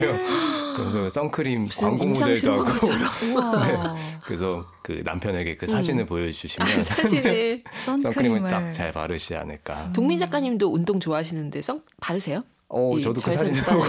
그래서 선크림 무슨 광고 임상 모델도 하고. 실험처럼. 네. 그래서 그 남편에게 그 사진을 보여주시면 사진을 선크림을 딱 잘 바르시지 않을까. 동민 작가님도 운동 좋아하시는데 바르세요? 저도 그 사진 보고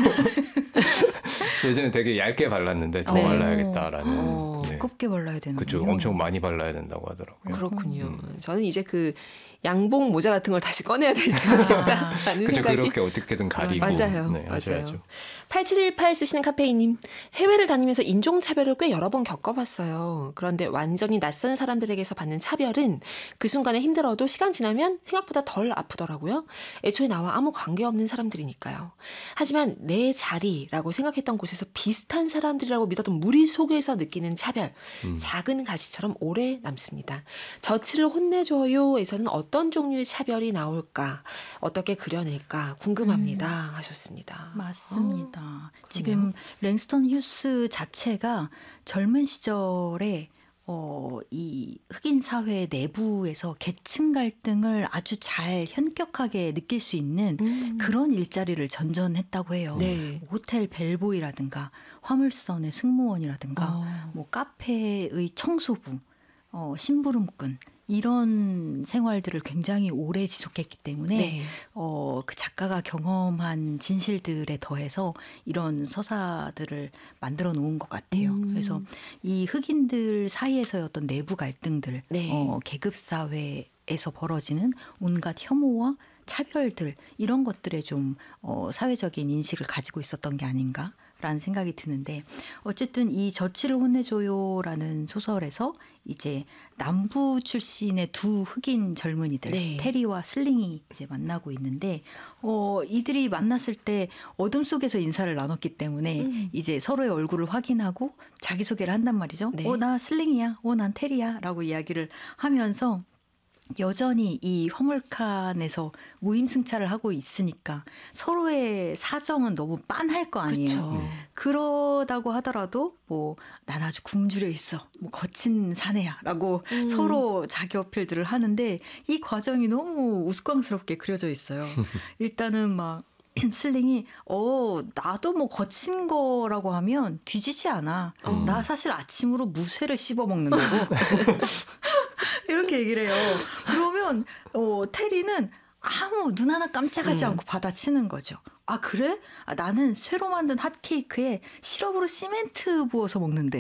예전에 되게 얇게 발랐는데 더 네. 발라야겠다라는. 두껍게 발라야 되는군요. 그렇죠. 엄청 많이 발라야 된다고 하더라고요. 그렇군요. 저는 이제 그 양복 모자 같은 걸 다시 꺼내야 될 때가 됐다라는 그렇죠. 생각이. 그렇게 어떻게든 가리고. 맞아요. 네, 하셔야죠. 8718 쓰시는 카페인님. 해외를 다니면서 인종차별을 꽤 여러 번 겪어봤어요. 그런데 완전히 낯선 사람들에게서 받는 차별은 그 순간에 힘들어도 시간 지나면 생각보다 덜 아프더라고요. 애초에 나와 아무 관계없는 사람들이니까요. 하지만 내 자리라고 생각했던 곳에서 비슷한 사람들이라고 믿었던 무리 속에서 느끼는 차별. 작은 가시처럼 오래 남습니다. 저치를 혼내줘요에서는 어떤 종류의 차별이 나올까, 어떻게 그려낼까 궁금합니다 하셨습니다. 맞습니다. 지금 랭스턴 휴스 자체가 젊은 시절에 이 흑인 사회 내부에서 계층 갈등을 아주 잘 현격하게 느낄 수 있는 그런 일자리를 전전했다고 해요. 네. 호텔 벨보이라든가 화물선의 승무원이라든가 뭐 카페의 청소부, 심부름꾼 이런 생활들을 굉장히 오래 지속했기 때문에 네. 그 작가가 경험한 진실들에 더해서 이런 서사들을 만들어 놓은 것 같아요. 그래서 이 흑인들 사이에서의 어떤 내부 갈등들, 네. 계급 사회에서 벌어지는 온갖 혐오와 차별들 이런 것들에 좀 사회적인 인식을 가지고 있었던 게 아닌가 라는 생각이 드는데 어쨌든 이 저치를 혼내줘요라는 소설에서 이제 남부 출신의 두 흑인 젊은이들 네. 테리와 슬링이 이제 만나고 있는데 이들이 만났을 때 어둠 속에서 인사를 나눴기 때문에 이제 서로의 얼굴을 확인하고 자기소개를 한단 말이죠. 네. 나 슬링이야. 난 테리야. 라고 이야기를 하면서 여전히 이 화물칸에서 무임승차를 하고 있으니까 서로의 사정은 너무 빤할 거 아니에요. 그쵸. 그러다고 하더라도 뭐 난 아주 굶주려 있어. 뭐 거친 사내야라고 서로 자기 어필들을 하는데 이 과정이 너무 우스꽝스럽게 그려져 있어요. 일단은 막 슬링이 나도 뭐 거친 거라고 하면 뒤지지 않아. 나 사실 아침으로 무쇠를 씹어 먹는다고. 이렇게 얘기를 해요. 그러면 테리는 아무 눈 하나 깜짝하지 않고 받아치는 거죠. 아 그래? 나는 쇠로 만든 핫케이크에 시럽으로 시멘트 부어서 먹는데.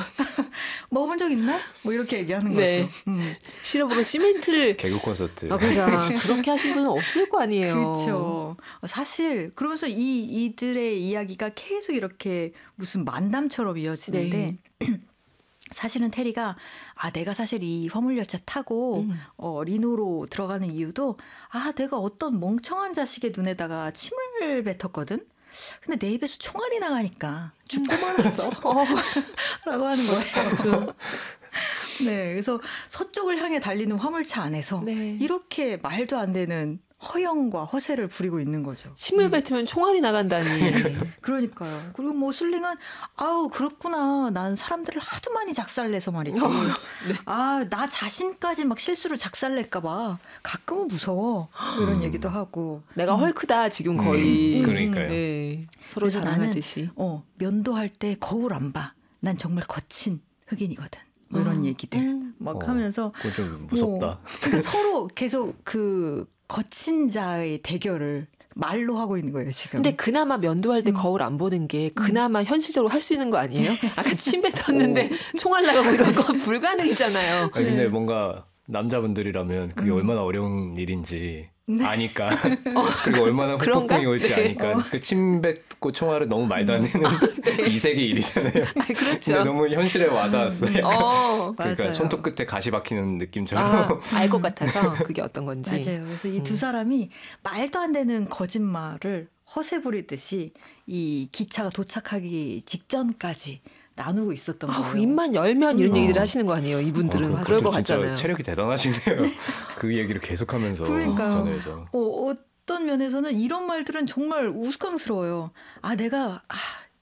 먹어본 적 있나? 뭐 이렇게 얘기하는 네. 거죠. 시럽으로 시멘트를 개그 콘서트. 그러니까 그렇게 하신 분은 없을 거 아니에요. 그렇죠. 사실 그러면서 이들의 이야기가 계속 이렇게 무슨 만담처럼 이어지는데 네. 사실은 테리가 내가 사실 이 화물열차 타고 리노로 들어가는 이유도 내가 어떤 멍청한 자식의 눈에다가 침을 뱉었거든. 근데 내 입에서 총알이 나가니까 죽고 말았어. 라고 하는 거예요. 네, 그래서 서쪽을 향해 달리는 화물차 안에서 네. 이렇게 말도 안 되는 허영과 허세를 부리고 있는 거죠. 침을 뱉으면 총알이 나간다니. 그러니까요. 그리고 뭐 슬링은 그렇구나. 난 사람들을 하도 많이 작살내서 말이지. 네. 나 자신까지 막 실수로 작살낼까 봐 가끔은 무서워. 이런 얘기도 하고. 내가 헐크다 지금 거의. 그러니까요. 네. 서로 그래서 자랑하듯이. 나는 면도할 때 거울 안 봐. 난 정말 거친 흑인이거든. 뭐 이런 얘기들 막 하면서 그건 좀 무섭다. 근데 서로 계속 그 거친 자의 대결을 말로 하고 있는 거예요, 지금. 근데 그나마 면도할 때 거울 안 보는 게 그나마 현실적으로 할 수 있는 거 아니에요? 아까 침 뱉었는데 총알 나가고 이런 건 불가능이잖아요. 근데 뭔가 남자분들이라면 그게 얼마나 어려운 일인지 아니까. 그리고 얼마나 후폭풍이 올지 아니까. 그 침 뱉고 총알은 너무 말도 안 되는 이색의 일이잖아요. 그렇죠. 근데 너무 현실에 와닿았어요. 그러니까 맞아요. 손톱 끝에 가시 박히는 느낌처럼. 알 것 같아서 그게 어떤 건지. 맞아요. 그래서 이 두 사람이 말도 안 되는 거짓말을 허세 부리듯이 이 기차가 도착하기 직전까지 나누고 있었던 거예요. 입만 열면 이런 얘기를 하시는 거 아니에요? 이분들은 그럴 것 같잖아요. 체력이 대단하시네요. 그 얘기를 계속하면서 그러니까요. 전에서. 어떤 면에서는 이런 말들은 정말 우스꽝스러워요. 내가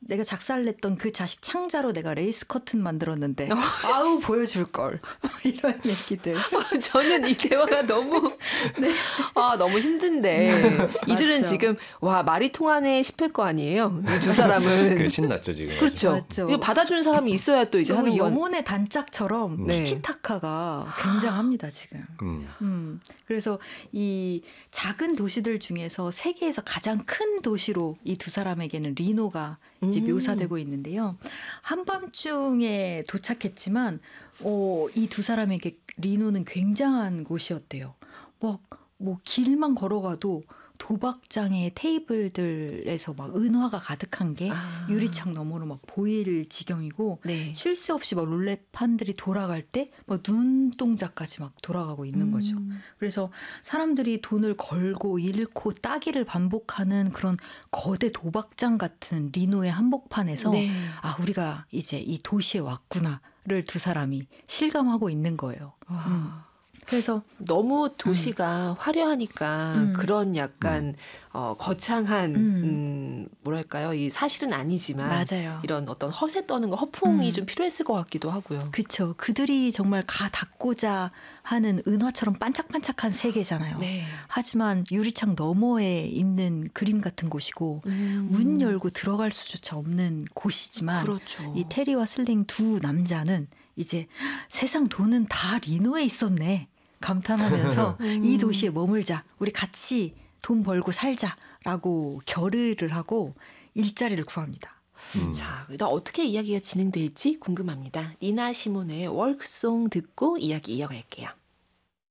내가 작살냈던 그 자식 창자로 내가 레이스 커튼 만들었는데 아우 보여줄 걸 이런 얘기들. 저는 이 대화가 너무 너무 힘든데 이들은 맞죠. 지금 와 말이 통하네 싶을 거 아니에요. 이 두 사람은. 그래, 신났죠 지금. 그렇죠. 맞죠. 이거 받아주는 사람이 있어야 또 이제 너무 하는 건. 영혼의 단짝처럼 네. 티키타카가 굉장합니다 지금. 그래서 이 작은 도시들 중에서 세계에서 가장 큰 도시로 이 두 사람에게는 리노가 이제 묘사되고 있는데요. 한밤중에 도착했지만 이 두 사람에게 리노는 굉장한 곳이었대요. 뭐 길만 걸어가도 도박장의 테이블들에서 막 은화가 가득한 게 유리창 너머로 막 보일 지경이고 네. 쉴 새 없이 막 룰렛판들이 돌아갈 때 막 눈동자까지 막 돌아가고 있는 거죠. 그래서 사람들이 돈을 걸고 잃고 따기를 반복하는 그런 거대 도박장 같은 리노의 한복판에서 네. 우리가 이제 이 도시에 왔구나를 두 사람이 실감하고 있는 거예요. 그래서 너무 도시가 화려하니까 그런 약간 거창한 뭐랄까요? 이 사실은 아니지만 맞아요. 이런 어떤 허세 떠는 거 허풍이 좀 필요했을 것 같기도 하고요. 그렇죠. 그들이 정말 닿고자 하는 은화처럼 반짝반짝한 세계잖아요. 네. 하지만 유리창 너머에 있는 그림 같은 곳이고 문 열고 들어갈 수조차 없는 곳이지만 그렇죠. 이 테리와 슬링 두 남자는 이제 세상 돈은 다 리노에 있었네 감탄하면서 이 도시에 머물자, 우리 같이 돈 벌고 살자라고 결의를 하고 일자리를 구합니다. 자, 일단 어떻게 이야기가 진행될지 궁금합니다. 니나 시몬의 월크송 듣고 이야기 이어갈게요.